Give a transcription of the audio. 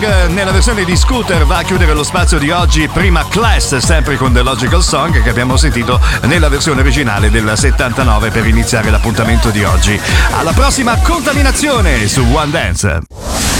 Song nella versione di Scooter va a chiudere lo spazio di oggi. Prima Class, sempre con The Logical Song, che abbiamo sentito nella versione originale del 79 per iniziare l'appuntamento di oggi. Alla prossima contaminazione su One Dance.